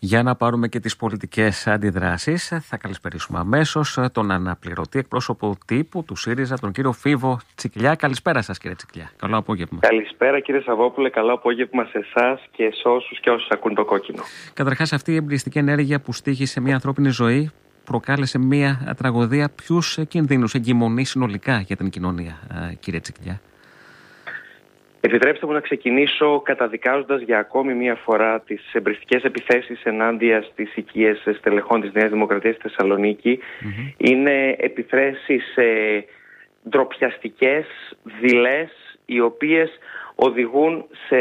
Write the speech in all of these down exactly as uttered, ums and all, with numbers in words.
Για να πάρουμε και τις πολιτικές αντιδράσεις, θα καλησπερίσουμε αμέσως τον αναπληρωτή εκπρόσωπο τύπου του ΣΥΡΙΖΑ, τον κύριο Φίβο Τσικλιά. Καλησπέρα σας, κύριε Τσικλιά. Καλό απόγευμα. Καλησπέρα, κύριε Σαββόπουλε. Καλό απόγευμα σε εσάς και σε όσους και όσους ακούν το κόκκινο. Καταρχάς, αυτή η εμπνευστική ενέργεια που στοίχησε μια ανθρώπινη ζωή προκάλεσε μια τραγωδία. Ποιους κινδύνους εγκυμονεί συνολικά για την κοινωνία, κύριε Τσικλιά? Επιτρέψτε μου να ξεκινήσω καταδικάζοντας για ακόμη μία φορά τις εμπριστικές επιθέσεις ενάντια στις οικίες στελεχών της Νέας Δημοκρατίας στη Θεσσαλονίκη. Mm-hmm. Είναι επιθέσεις ε, ντροπιαστικές, δειλές, οι οποίες οδηγούν σε,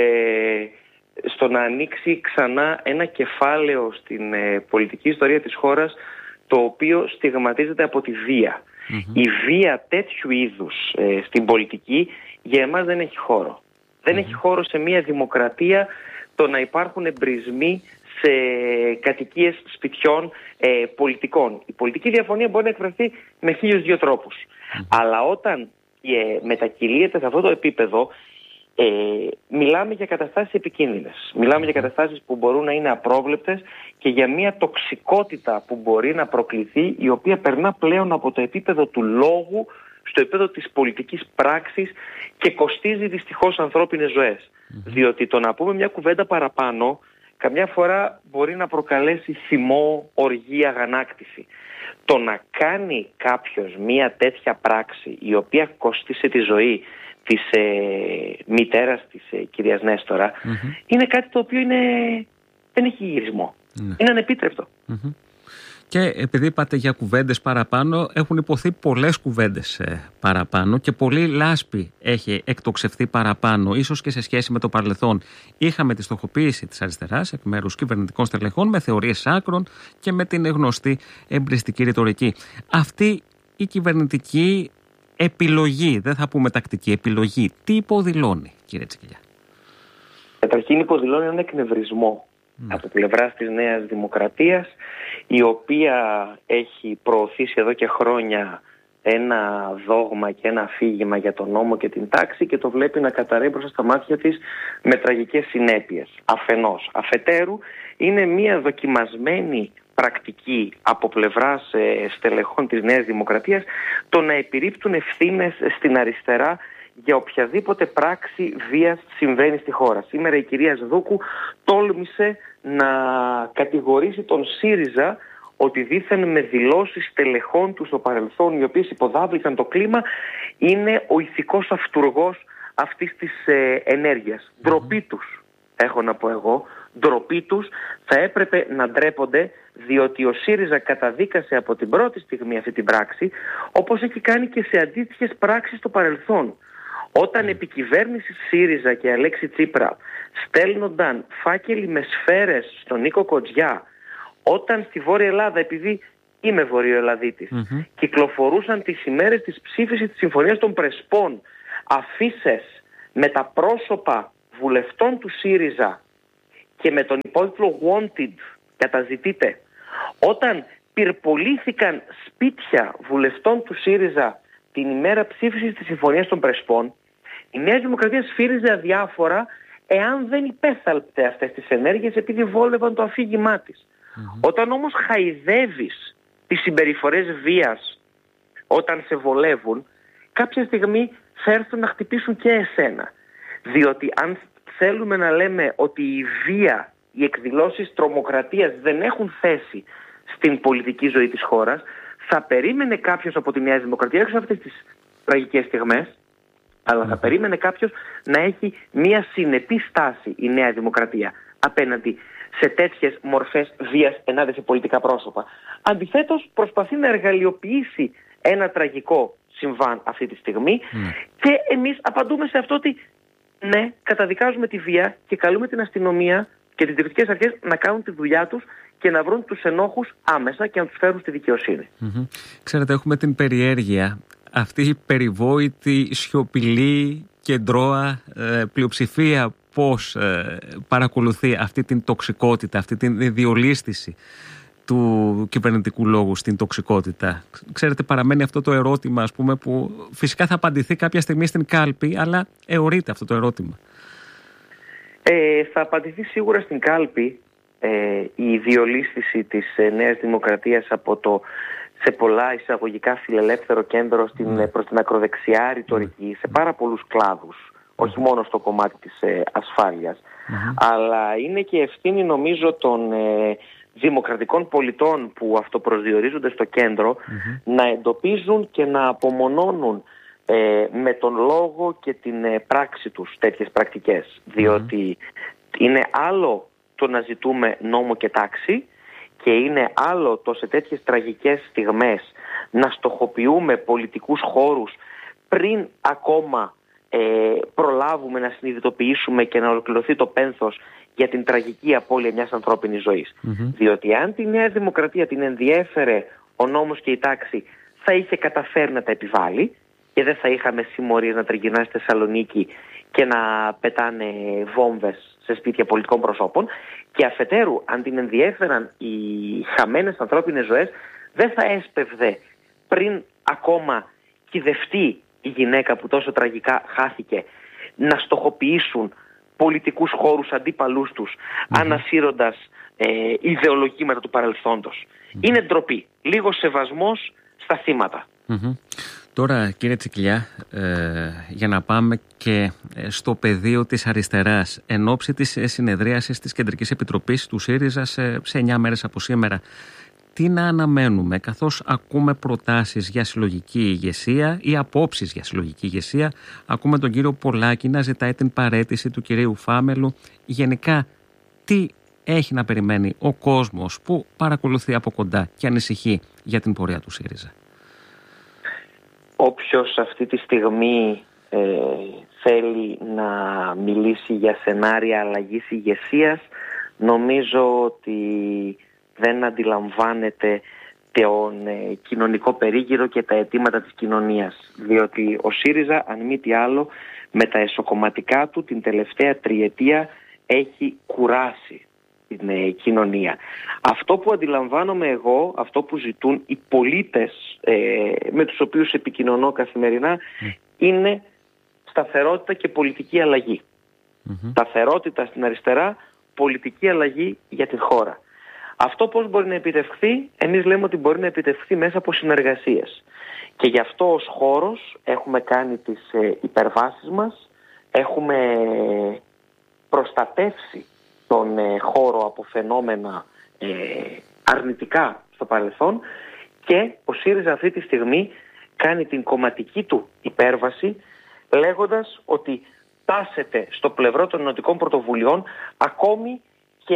στο να ανοίξει ξανά ένα κεφάλαιο στην ε, πολιτική ιστορία της χώρας, το οποίο στιγματίζεται από τη βία. Mm-hmm. Η βία τέτοιου είδους ε, στην πολιτική για εμάς δεν έχει χώρο. Δεν έχει χώρο σε μια δημοκρατία το να υπάρχουν εμπρισμοί σε κατοικίες σπιτιών ε, πολιτικών. Η πολιτική διαφωνία μπορεί να εκφραστεί με χίλιους δύο τρόπους. Mm. Αλλά όταν ε, μετακυλίεται σε αυτό το επίπεδο, ε, μιλάμε για καταστάσεις επικίνδυνες. Μιλάμε για καταστάσεις που μπορούν να είναι απρόβλεπτες και για μια τοξικότητα που μπορεί να προκληθεί, η οποία περνά πλέον από το επίπεδο του λόγου στο επίπεδο της πολιτικής πράξης και κοστίζει δυστυχώς ανθρώπινες ζωές. Mm-hmm. Διότι το να πούμε μια κουβέντα παραπάνω καμιά φορά μπορεί να προκαλέσει θυμό, οργή, αγανάκτηση. Το να κάνει κάποιος μια τέτοια πράξη η οποία κοστίσε τη ζωή της ε, μητέρας της ε, κυρίας Νέστορα, mm-hmm. είναι κάτι το οποίο είναι, δεν έχει γυρισμό. Mm-hmm. Είναι ανεπίτρεπτο. Mm-hmm. Και επειδή είπατε για κουβέντες παραπάνω, έχουν υποθεί πολλές κουβέντες ε, παραπάνω και πολύ λάσπη έχει εκτοξευθεί παραπάνω, ίσως και σε σχέση με το παρελθόν. Είχαμε τη στοχοποίηση της αριστεράς εκ μέρους κυβερνητικών στελεχών με θεωρίες άκρων και με την γνωστή εμπριστική ρητορική. Αυτή η κυβερνητική επιλογή, δεν θα πούμε τακτική επιλογή, τι υποδηλώνει, κύριε Τσικλιά? Καταρχήν υποδηλώνει έναν εκνευρισμό Mm. από πλευράς της Νέας Δημοκρατίας, η οποία έχει προωθήσει εδώ και χρόνια ένα δόγμα και ένα αφήγημα για τον νόμο και την τάξη και το βλέπει να καταρρέει μπροστά στα μάτια της με τραγικές συνέπειες. Αφενός. Αφετέρου, είναι μια δοκιμασμένη πρακτική από πλευράς ε, στελεχών της Νέας Δημοκρατίας το να επιρρύπτουν ευθύνες στην αριστερά για οποιαδήποτε πράξη βίας συμβαίνει στη χώρα. Σήμερα η κυρία Σδούκου τόλμησε να κατηγορήσει τον ΣΥΡΙΖΑ ότι δήθεν με δηλώσεις στελεχών του στο παρελθόν, οι οποίες υποδάβλησαν το κλίμα, είναι ο ηθικός αυτουργός αυτής της ε, ενέργειας. Mm-hmm. Ντροπή τους, έχω να πω εγώ, ντροπή τους, θα έπρεπε να ντρέπονται, διότι ο ΣΥΡΙΖΑ καταδίκασε από την πρώτη στιγμή αυτή την πράξη, όπως έχει κάνει και σε αντίστοιχες πράξεις στο παρελθόν. Όταν επί κυβέρνηση ΣΥΡΙΖΑ και Αλέξη Τσίπρα στέλνονταν φάκελοι με σφαίρες στον Νίκο Κοτζιά, όταν στη Βόρεια Ελλάδα, επειδή είμαι Βορειοελλαδίτης, mm-hmm. κυκλοφορούσαν τις ημέρες της ψήφισης της Συμφωνίας των Πρεσπών αφίσες με τα πρόσωπα βουλευτών του ΣΥΡΙΖΑ και με τον υπότιτλο Wanted, καταζητείτε, όταν πυρπολήθηκαν σπίτια βουλευτών του ΣΥΡΙΖΑ την ημέρα ψήφισης της Συμφωνίας των Πρεσπών, η Νέα Δημοκρατία σφύριζε αδιάφορα εάν δεν υπέθαλπτε αυτές τις ενέργειες επειδή βόλευαν το αφήγημά της. Mm-hmm. Όταν όμως χαϊδεύεις τις συμπεριφορές βίας όταν σε βολεύουν, κάποια στιγμή θα έρθουν να χτυπήσουν και εσένα. Διότι αν θέλουμε να λέμε ότι η βία, οι εκδηλώσεις τρομοκρατίας δεν έχουν θέση στην πολιτική ζωή της χώρας, θα περίμενε κάποιος από τη Νέα Δημοκρατία, έξω αυτές τις τραγικές στιγμές, αλλά θα περίμενε κάποιος να έχει μια συνεπή στάση η Νέα Δημοκρατία απέναντι σε τέτοιες μορφές βίας ενάντια σε πολιτικά πρόσωπα. Αντιθέτως, προσπαθεί να εργαλειοποιήσει ένα τραγικό συμβάν αυτή τη στιγμή mm. και εμείς απαντούμε σε αυτό ότι ναι, καταδικάζουμε τη βία και καλούμε την αστυνομία και τις διοικητικές αρχές να κάνουν τη δουλειά τους και να βρουν τους ενόχους άμεσα και να τους φέρουν στη δικαιοσύνη. Mm-hmm. Ξέρετε, έχουμε την περιέργεια, αυτή η περιβόητη, σιωπηλή και ντρόα ε, πλειοψηφία πώς ε, παρακολουθεί αυτή την τοξικότητα, αυτή την διολίσθηση του κυβερνητικού λόγου στην τοξικότητα. Ξέρετε, παραμένει αυτό το ερώτημα, ας πούμε, που φυσικά θα απαντηθεί κάποια στιγμή στην κάλπη, αλλά αιωρείται αυτό το ερώτημα. Ε, θα απαντηθεί σίγουρα στην κάλπη, ε, η διολίσθηση της ε, Νέας Δημοκρατίας από το σε πολλά εισαγωγικά φιλελεύθερο κέντρο στην, mm. προς την ακροδεξιά ρητορική, σε πάρα πολλούς κλάδους, mm. όχι μόνο στο κομμάτι της ε, ασφάλειας, mm. αλλά είναι και ευθύνη νομίζω των ε, δημοκρατικών πολιτών που αυτοπροσδιορίζονται στο κέντρο mm-hmm. να εντοπίζουν και να απομονώνουν ε, με τον λόγο και την ε, πράξη τους τέτοιες πρακτικές. Διότι mm-hmm. είναι άλλο το να ζητούμε νόμο και τάξη και είναι άλλο το σε τέτοιες τραγικές στιγμές να στοχοποιούμε πολιτικούς χώρους πριν ακόμα ε, προλάβουμε να συνειδητοποιήσουμε και να ολοκληρωθεί το πένθος για την τραγική απώλεια μιας ανθρώπινης ζωής. Mm-hmm. Διότι αν τη Νέα Δημοκρατία την ενδιέφερε ο νόμος και η τάξη, θα είχε καταφέρει να τα επιβάλλει και δεν θα είχαμε συμμορίες να τριγυρνά στη Θεσσαλονίκη και να πετάνε βόμβες σε σπίτια πολιτικών προσώπων. Και αφετέρου, αν την ενδιέφεραν οι χαμένες ανθρώπινες ζωές, δεν θα έσπευδε πριν ακόμα κυδευτεί η γυναίκα που τόσο τραγικά χάθηκε να στοχοποιήσουν πολιτικούς χώρους αντίπαλούς τους, mm-hmm. ανασύροντας ε, ιδεολογήματα του παρελθόντος. Mm-hmm. Είναι ντροπή. Λίγο σεβασμός στα θύματα. Mm-hmm. Τώρα, κύριε Τσικλιά, ε, για να πάμε και στο πεδίο της αριστεράς, εν ώψη της συνεδρίασης της Κεντρικής Επιτροπής του ΣΥΡΙΖΑ σε, σε εννιά μέρες από σήμερα, τι να αναμένουμε, καθώς ακούμε προτάσεις για συλλογική ηγεσία ή απόψεις για συλλογική ηγεσία, ακούμε τον κύριο Πολάκη να ζητάει την παραίτηση του κυρίου Φάμελου. Γενικά, τι έχει να περιμένει ο κόσμος που παρακολουθεί από κοντά και ανησυχεί για την πορεία του ΣΥΡΙΖΑ? Όποιος αυτή τη στιγμή ε, θέλει να μιλήσει για σενάρια αλλαγής ηγεσίας, νομίζω ότι δεν αντιλαμβάνεται τον ε, κοινωνικό περίγυρο και τα αιτήματα της κοινωνίας. Διότι ο ΣΥΡΙΖΑ, αν μη τι άλλο, με τα εσωκομματικά του την τελευταία τριετία έχει κουράσει την ε, κοινωνία. Αυτό που αντιλαμβάνομαι εγώ, αυτό που ζητούν οι πολίτες ε, με τους οποίους επικοινωνώ καθημερινά, mm. είναι σταθερότητα και πολιτική αλλαγή. Mm-hmm. Σταθερότητα στην αριστερά, πολιτική αλλαγή για την χώρα. Αυτό πώς μπορεί να επιτευχθεί? Εμείς λέμε ότι μπορεί να επιτευχθεί μέσα από συνεργασίες. Και γι' αυτό ως χώρος έχουμε κάνει τις ε, υπερβάσεις μας, έχουμε προστατεύσει τον ε, χώρο από φαινόμενα ε, αρνητικά στο παρελθόν και ο ΣΥΡΙΖΑ αυτή τη στιγμή κάνει την κομματική του υπέρβαση λέγοντας ότι τάσεται στο πλευρό των ενωτικών πρωτοβουλειών ακόμη και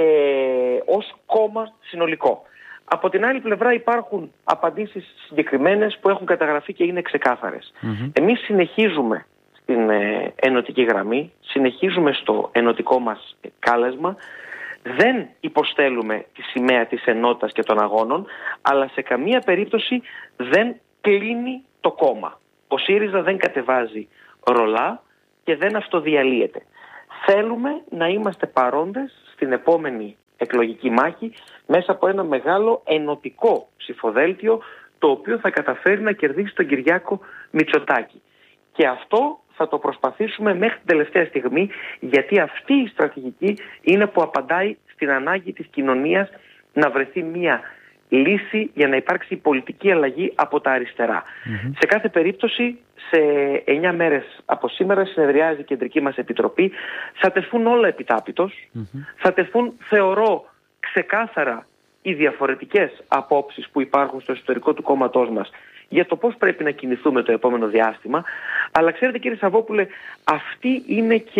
ως κόμμα συνολικό. Από την άλλη πλευρά υπάρχουν απαντήσεις συγκεκριμένες που έχουν καταγραφεί και είναι ξεκάθαρες. Mm-hmm. Εμείς συνεχίζουμε στην ε, ενωτική γραμμή, συνεχίζουμε στο ενωτικό μας κάλεσμα, δεν υποστέλουμε τη σημαία της ενότητας και των αγώνων, αλλά σε καμία περίπτωση δεν κλείνει το κόμμα. Ο ΣΥΡΙΖΑ δεν κατεβάζει ρολά και δεν αυτοδιαλύεται. Θέλουμε να είμαστε παρόντες στην επόμενη εκλογική μάχη μέσα από ένα μεγάλο ενωτικό ψηφοδέλτιο, το οποίο θα καταφέρει να κερδίσει τον Κυριάκο Μητσοτάκη. Και αυτό θα το προσπαθήσουμε μέχρι την τελευταία στιγμή, γιατί αυτή η στρατηγική είναι που απαντάει στην ανάγκη της κοινωνίας να βρεθεί μια λύση για να υπάρξει πολιτική αλλαγή από τα αριστερά. Mm-hmm. Σε κάθε περίπτωση, σε εννιά μέρες από σήμερα συνεδριάζει η Κεντρική μας Επιτροπή. Θα τεθούν όλα επιτάπητος. Mm-hmm. Θα τεθούν, θεωρώ, ξεκάθαρα οι διαφορετικές απόψεις που υπάρχουν στο εσωτερικό του κόμματός μας για το πώς πρέπει να κινηθούμε το επόμενο διάστημα. Αλλά ξέρετε, κύριε Σαββόπουλε, αυτή είναι και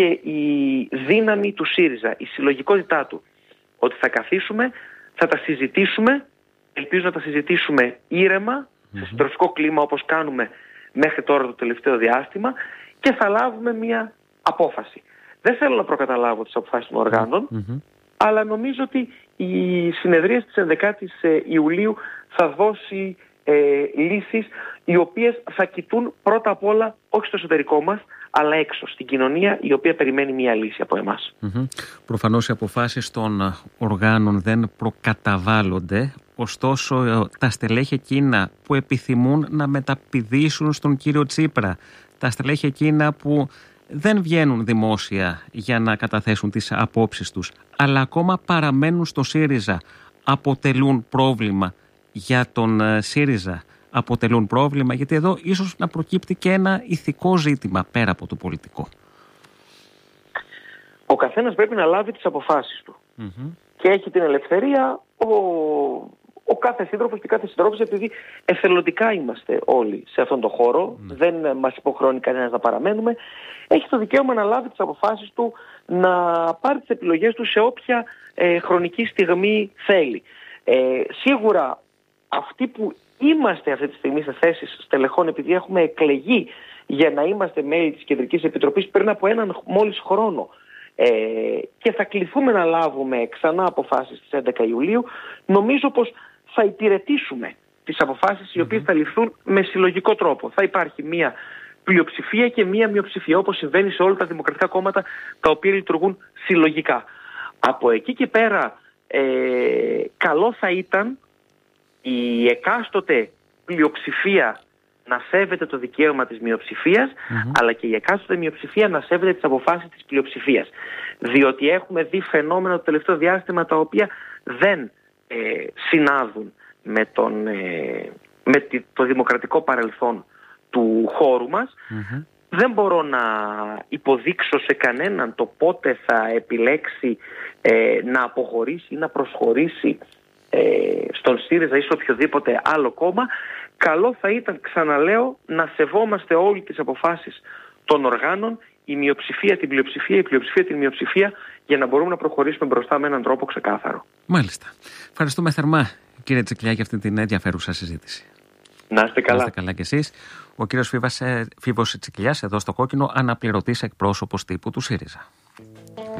η δύναμη του ΣΥΡΙΖΑ, η συλλογικότητά του. Ότι θα καθίσουμε, θα τα συζητήσουμε, ελπίζω να τα συζητήσουμε ήρεμα, mm-hmm. σε συντροφικό κλίμα όπως κάνουμε μέχρι τώρα το τελευταίο διάστημα, και θα λάβουμε μια απόφαση. Δεν θέλω να προκαταλάβω τις αποφάσεις των οργάνων, mm-hmm. αλλά νομίζω ότι η συνεδρία της ενδεκάτης Ιουλίου θα δώσει ε, λύσεις οι οποίες θα κοιτούν πρώτα απ' όλα όχι στο εσωτερικό μας, αλλά έξω, στην κοινωνία η οποία περιμένει μια λύση από εμάς. Mm-hmm. Προφανώς οι αποφάσεις των οργάνων δεν προκαταβάλλονται, ωστόσο τα στελέχη εκείνα που επιθυμούν να μεταπηδήσουν στον κύριο Τσίπρα, τα στελέχη εκείνα που δεν βγαίνουν δημόσια για να καταθέσουν τις απόψεις τους, αλλά ακόμα παραμένουν στο ΣΥΡΙΖΑ, αποτελούν πρόβλημα για τον ΣΥΡΙΖΑ? Αποτελούν πρόβλημα, γιατί εδώ ίσως να προκύπτει και ένα ηθικό ζήτημα πέρα από το πολιτικό. Ο καθένας πρέπει να λάβει τις αποφάσεις του. Mm-hmm. Και έχει την ελευθερία ο, ο κάθε σύντροφος και κάθε συντρόφος, επειδή εθελοντικά είμαστε όλοι σε αυτόν τον χώρο, mm. δεν μας υποχρεώνει κανένας να παραμένουμε, έχει το δικαίωμα να λάβει τις αποφάσεις του, να πάρει τις επιλογές του σε όποια ε, χρονική στιγμή θέλει. Ε, σίγουρα αυτοί που είμαστε αυτή τη στιγμή σε θέσεις στελεχών, επειδή έχουμε εκλεγεί για να είμαστε μέλη της Κεντρικής Επιτροπής πριν από έναν μόλις χρόνο, ε, και θα κληθούμε να λάβουμε ξανά αποφάσεις στις έντεκα Ιουλίου, νομίζω πως θα υπηρετήσουμε τις αποφάσεις οι οποίες θα ληφθούν με συλλογικό τρόπο. Θα υπάρχει μία πλειοψηφία και μία μειοψηφία, όπως συμβαίνει σε όλα τα δημοκρατικά κόμματα τα οποία λειτουργούν συλλογικά. Από εκεί και πέρα, ε, καλό θα ήταν η εκάστοτε πλειοψηφία να σέβεται το δικαίωμα της μειοψηφίας, mm-hmm. αλλά και η εκάστοτε μειοψηφία να σέβεται τις αποφάσεις της πλειοψηφίας. Διότι έχουμε δει φαινόμενα το τελευταίο διάστημα τα οποία δεν ε, συνάδουν με, τον, ε, με το δημοκρατικό παρελθόν του χώρου μας. Mm-hmm. Δεν μπορώ να υποδείξω σε κανέναν το πότε θα επιλέξει ε, να αποχωρήσει ή να προσχωρήσει στον ΣΥΡΙΖΑ ή σε οποιοδήποτε άλλο κόμμα. Καλό θα ήταν, ξαναλέω, να σεβόμαστε όλοι τις αποφάσεις των οργάνων, η μειοψηφία την πλειοψηφία, η πλειοψηφία την μειοψηφία, για να μπορούμε να προχωρήσουμε μπροστά με έναν τρόπο ξεκάθαρο. Μάλιστα. Ευχαριστούμε θερμά, κύριε Τσικλιά, για αυτή την ενδιαφέρουσα συζήτηση. Να είστε καλά. Να είστε καλά κι εσείς. Ο κύριος Φίβος Τσικλιάς, εδώ στο Κόκκινο, αναπληρωτής εκπρόσωπος τύπου του ΣΥΡΙΖΑ.